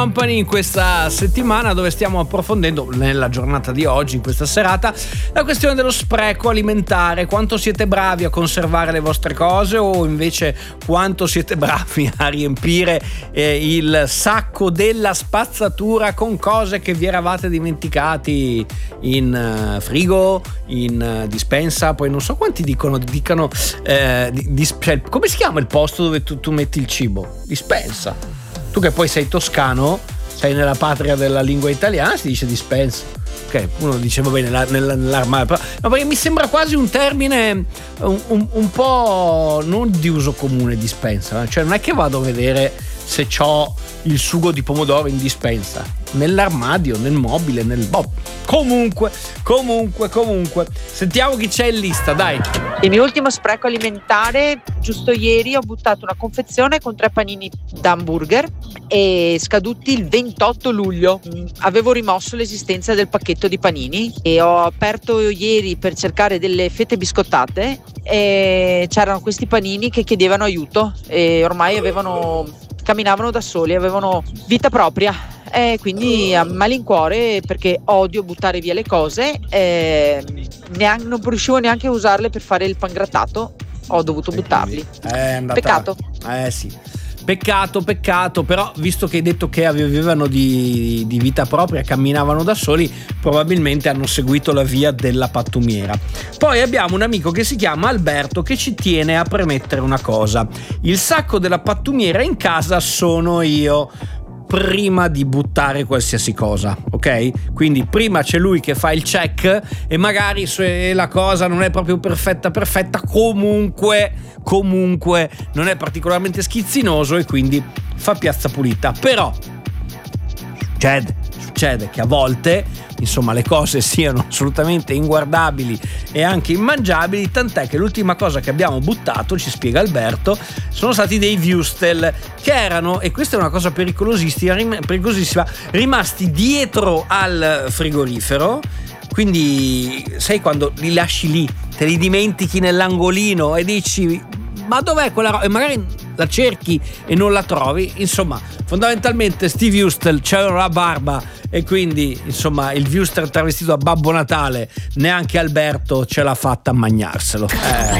Company in questa settimana, dove stiamo approfondendo nella giornata di oggi, in questa serata, la questione dello spreco alimentare. Quanto siete bravi a conservare le vostre cose, o invece quanto siete bravi a riempire il sacco della spazzatura con cose che vi eravate dimenticati in frigo, in dispensa. Poi non so quanti dicano cioè, come si chiama il posto dove tu metti il cibo? Dispensa. Tu che poi sei toscano, sei nella patria della lingua italiana, si dice dispensa. Ok, uno dice va bene nell'armadio, ma perché mi sembra quasi un termine un po' non di uso comune, dispensa. Cioè non è che vado a vedere se c'ho il sugo di pomodoro in dispensa, nell'armadio, nel mobile, comunque sentiamo chi c'è in lista, dai. Il mio ultimo spreco alimentare, giusto ieri ho buttato una confezione con 3 panini da hamburger e scaduti il 28 luglio. Avevo rimosso l'esistenza del pacchetto di panini e ho aperto ieri per cercare delle fette biscottate e c'erano questi panini che chiedevano aiuto e ormai camminavano da soli, avevano vita propria, e quindi a malincuore, perché odio buttare via le cose, non riuscivo neanche a usarle per fare il pangrattato, ho dovuto buttarli. Peccato. Sì. Peccato, però visto che hai detto che avevano di vita propria, camminavano da soli, probabilmente hanno seguito la via della pattumiera. Poi abbiamo un amico che si chiama Alberto che ci tiene a premettere una cosa: il sacco della pattumiera in casa sono io, prima di buttare qualsiasi cosa, ok? Quindi prima c'è lui che fa il check e magari se la cosa non è proprio perfetta, comunque non è particolarmente schizzinoso e quindi fa piazza pulita. Però succede che a volte, insomma, le cose siano assolutamente inguardabili e anche immangiabili, tant'è che l'ultima cosa che abbiamo buttato, ci spiega Alberto, sono stati dei wurstel che erano, e questa è una cosa pericolosissima, rimasti dietro al frigorifero. Quindi sai quando li lasci lì, te li dimentichi nell'angolino e dici ma dov'è quella roba? E magari la cerchi e non la trovi. Insomma, fondamentalmente Steve Wurstel c'era la barba e quindi insomma il Wurstel travestito a Babbo Natale neanche Alberto ce l'ha fatta a magnarselo.